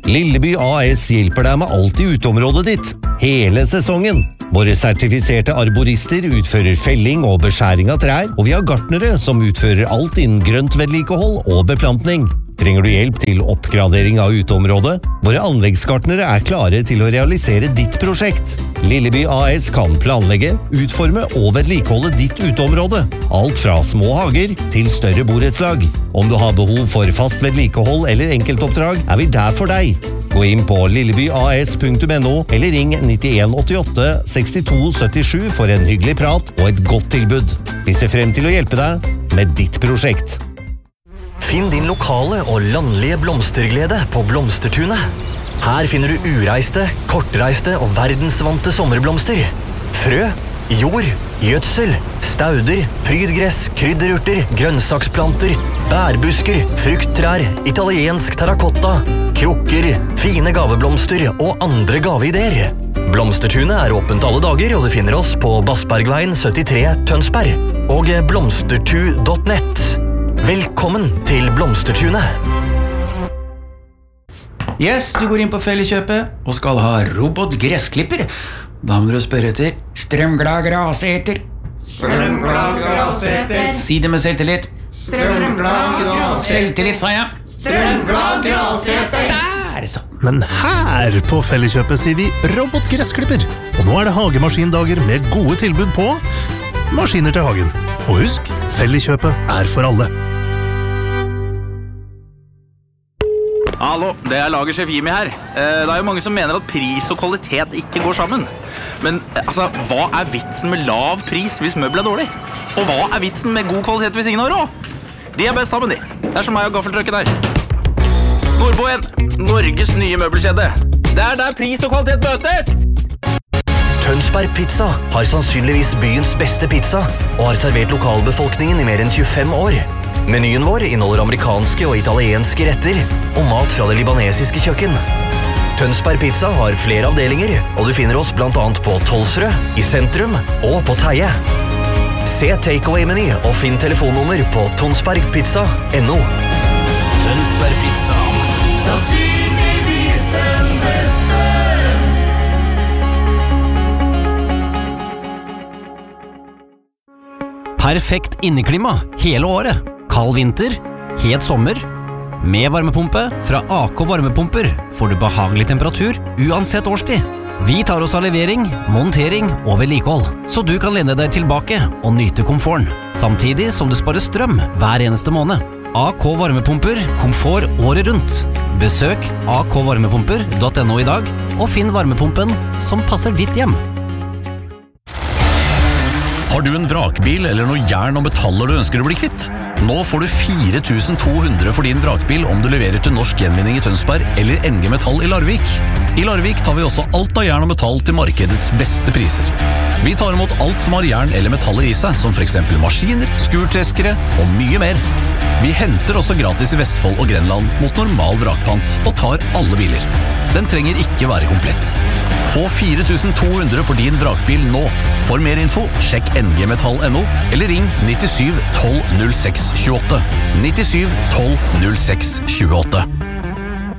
Lilleby AS hjelper deg med alt i uteområdet ditt, hele sesongen. Våre sertifiserte arborister utfører felling og beskjæring av trær, og vi har gartnere som utfører alt innen grønt vedlikehold og beplantning. Trenger du hjelp til oppgradering av uteområdet? Våre anleggsgartnere klare til å realisere ditt prosjekt. Lilleby AS kan planlegge, utforme og vedlikeholde ditt uteområde. Alt fra små hager til større borettslag. Om du har behov for fast vedlikehold eller enkeltoppdrag, vi der for deg. Gå inn på lillebyas.no eller ring 9188 6277 for en hyggelig prat og et godt tilbud. Vi ser frem til å hjelpe deg med ditt prosjekt. Finn din lokale og landlige blomsterglede på Blomstertunet. Her finner du ureiste, kortreiste og verdensvante sommerblomster. Frø, jord, gjødsel, stauder, prydgress, krydderurter, grønnsaksplanter, bærbusker, frukttrær, italiensk terrakotta, krukker, fine gaveblomster og andre gaveideer. Blomstertunet åpent alle dager, og du finner oss på Bassbergveien 73 Tønsberg og blomstertu.net. Velkommen til Blomstertunet. Yes, du går inn på Felleskjøpet og skal ha robotgressklipper. Da må du spørre etter strømglad graseter. Strømglad graseter. Si det med selvtillit. Strømglad graseter. Selvtillit, sa jeg. Strømglad graseter. Der, så. Men her på Felleskjøpet sier vi robotgressklipper. Og nå det hagemaskindager med gode tilbud på maskiner til hagen. Og husk, Felleskjøpet for alle. Hallo, det lagersjef Jimmy her. Det jo mange som mener at pris og kvalitet ikke går sammen. Men altså, hva vitsen med lav pris hvis møbel dårlig? Og hva vitsen med god kvalitet hvis ingen har råd? De best sammen, de. Det som meg og gaffeltrucken her. Nordboen, Norges nye møbelkjede. Det der pris og kvalitet møtes! Tønsberg Pizza har sannsynligvis byens beste pizza og har servert lokalbefolkningen i mer enn 25 år. Menyen vår inneholder amerikanske og italienske retter og mat fra det libanesiske kjøkken. Tønsberg Pizza har flere avdelinger, og du finner oss blant annet på Tolsrød, i sentrum og på Teie. Se takeaway-meny og finn telefonnummer på tonsbergpizza.no. Tønsberg Pizza. Sannsynligvis den beste. Perfekt inneklima hele året. Kald vinter, het sommer. Med varmepumpe fra AK Varmepumper får du behagelig temperatur uansett årstid. Vi tar oss av levering, montering og vedlikehold, så du kan lene deg tilbake og nyte komforten, samtidig som du sparer strøm hver eneste måned. AK Varmepumper, komfort året rundt. Besøk akvarmepumper.no i dag, og finn varmepumpen som passer ditt hjem. Har du en vrakbil eller noe jern og metaller du ønsker å bli kvitt? Nå får du 4.200 for din vrakbil om du leverer til Norsk Gjenvinning i Tønsberg eller NG Metall i Larvik. I Larvik tar vi også alt av jern og metall til markedets beste priser. Vi tar imot alt som har jern eller metaller i seg, som for eksempel maskiner, skurtreskere og mye mer. Vi henter også gratis i Vestfold og Grenland mot normal vrakpant og tar alle biler. Den trenger ikke være komplett. Få 4.200 for din vrakbil nå. For mer info, sjekk ngmetall.no eller ring 97 12 06 28. 97 12 06 28.